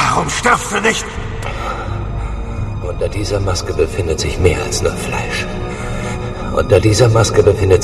Warum stirbst du nicht? Unter dieser Maske befindet sich mehr als nur Fleisch. Unter dieser Maske befindet